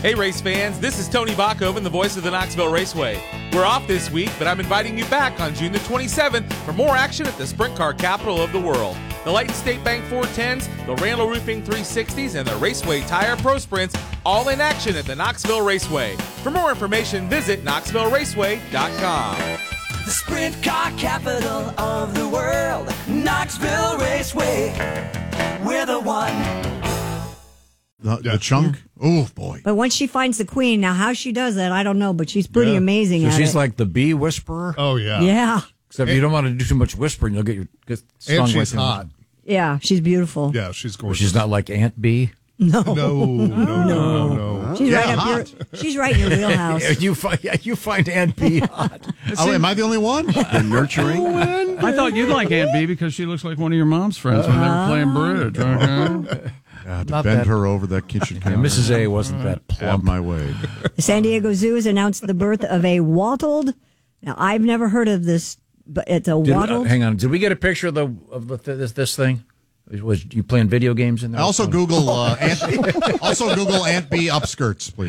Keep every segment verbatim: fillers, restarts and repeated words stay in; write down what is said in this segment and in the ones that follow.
Hey, race fans, this is Tony Bachhoven, the voice of the Knoxville Raceway. We're off this week, but I'm inviting you back on June the twenty-seventh for more action at the sprint car capital of the world. The Light State Bank four tens, the Randall Roofing three sixties, and the Raceway Tire Pro Sprints, all in action at the Knoxville Raceway. For more information, visit knoxville raceway dot com. The sprint car capital of the world, Knoxville Raceway. We're the one. The, the chunk? Oh, boy. But once she finds the queen, now how she does that, I don't know, but she's pretty Yeah. amazing So at she's it. like the bee whisperer? Oh, yeah. Yeah. Except you don't want to do too much whispering. You'll get your get stung And she's with him. hot. Yeah, she's beautiful. Yeah, she's Well, gorgeous. she's not like Aunt Bee. No. No, no, no, no. She's Yeah, right up hot. your she's right in your wheelhouse. You find yeah, you find Aunt Bee hot. Oh, am I the only one? You're nurturing. I thought you'd like Aunt Bee because she looks like one of your mom's friends when they were playing bridge. Okay? God, to Not bend that- her over that kitchen counter. And Missus A wasn't that Have plump. my way. The San Diego Zoo has announced the birth of a wattled. Now I've never heard of this, but it's a Did, uh, wattled. hang on. Did we get a picture of the of the, this this thing? Was you playing video games in there? Also Google uh, Aunt, also Google Aunt Bee upskirts, please.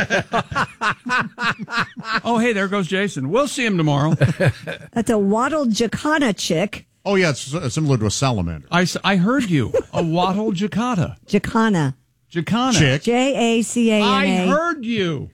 Oh, hey, there goes Jason. We'll see him tomorrow. That's a wattled jacana chick. Oh, yeah, it's uh, similar to a salamander. I, s- I heard you. A wattle jacata. Jacana. Jacana. Chick. J A C A N A. I heard you.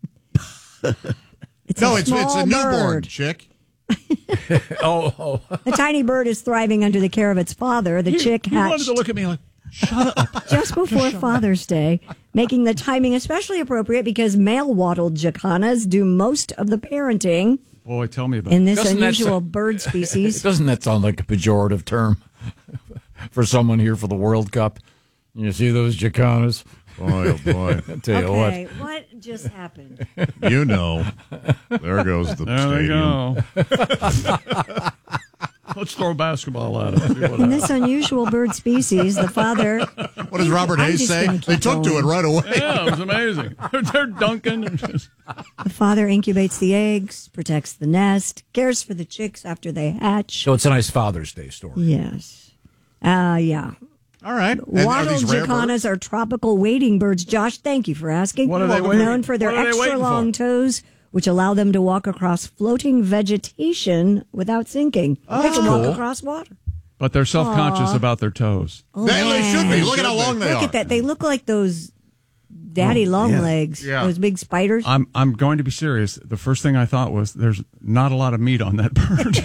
It's No, a it's it's small a newborn bird. chick. oh, oh. The tiny bird is thriving under the care of its father. The chick You wanted hatched to look at me like, shut up. just before Father's Day, making the timing especially appropriate because male wattled jacanas do most of the parenting Boy, tell me about in it. this Doesn't that unusual so- bird species. Doesn't that sound like a pejorative term for someone here for the World Cup? You see those jacanas? Boy, oh, boy. I tell you Okay, what. what just happened? You know. There goes the There we stadium. go. Let's throw a basketball at him. See what In this unusual bird species, the father. What does Robert I'm Hayes just say? gonna keep They took to going. it right away. Yeah, it was amazing. They're, they're dunking. And just, The father incubates the eggs, protects the nest, cares for the chicks after they hatch. So it's a nice Father's Day story. Yes. Uh, yeah. All right. And are Wattled these rare jacanas birds? are tropical wading birds. Josh, thank you for asking. What are they Known waiting- for their what are they extra waiting long for? toes, which allow them to walk across floating vegetation without sinking. they can walk cool. across water. but they're self-conscious about their toes. Oh, They, they should be. man. Look at how long they Look are. at that. They look like those daddy long yeah. legs. Yeah. Those big spiders. I'm I'm going to be serious. The first thing I thought was there's not a lot of meat on that bird.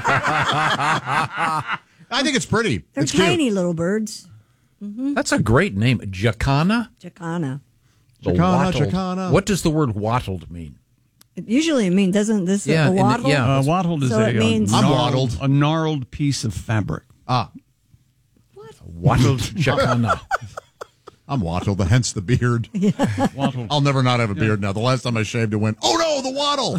I think it's pretty. They're it's cute. tiny little birds. That's a great name. Jacana? Jacana. The Jacana, wattled. jacana. What does the word wattled mean? It usually, I mean, doesn't this Yeah, a and it- waddle? yeah. Uh, wattled is So a, it a means- I'm gnarled, waddled. a gnarled piece of fabric. Ah, Wattled jacana. I'm wattled, hence the beard. Wattled. I'll never not have a beard now. The last time I shaved, it went, oh no, the waddle.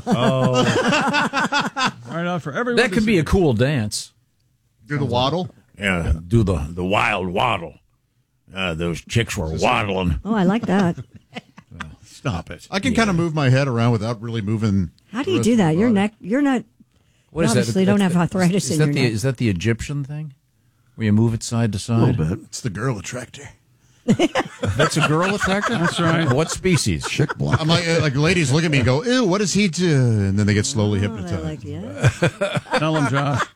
Right out for everyone. That to could be see. a cool dance. Do the waddle? Yeah, do the, the wild waddle. Uh, those chicks were waddling. Oh, I like that. Stop it. I can kind of move my head around without really moving. How do the you rest do of that? the Your body. neck, you're not. What You is that? obviously don't have arthritis is in that your the, neck. Is that the Egyptian thing? Where you move it side to side? It's the girl attractor. That's a girl attractor? That's right. What species? Chick block. I'm like, uh, like ladies look at me and go, ew, what does he do? And then they get slowly Oh, I hypnotized. like, yeah. Tell him, Josh.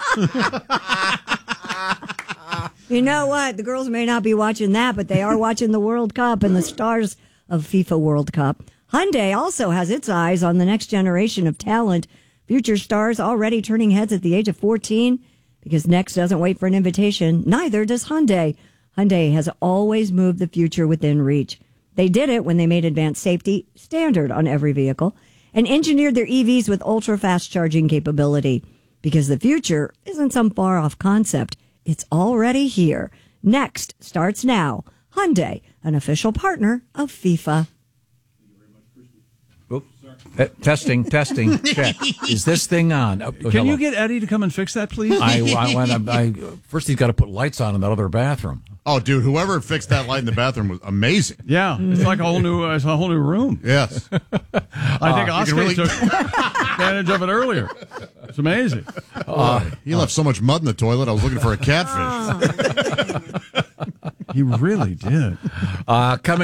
You know what? The girls may not be watching that, but they are watching the World Cup and the stars of FIFA World Cup. Hyundai also has its eyes on the next generation of talent. Future stars already turning heads at the age of fourteen because Next doesn't wait for an invitation. Neither does Hyundai. Hyundai has always moved the future within reach. They did it when they made advanced safety standard on every vehicle and engineered their E Vs with ultra-fast charging capability because the future isn't some far-off concept. It's already here. Next starts now. Hyundai, an official partner of FIFA. Oop. Uh, testing, testing, check. Is this thing on? Oh, Can hello. you get Eddie to come and fix that, please? I, I, went- I, I first he's got to put lights on in that other bathroom. Oh, dude, whoever fixed that light in the bathroom was amazing. Yeah, it's like a whole new, uh, it's a whole new room. Yes. I think you Oscar can really- took advantage of it earlier. It's amazing. Uh, he left so much mud in the toilet, I was looking for a catfish. He really did. Uh, coming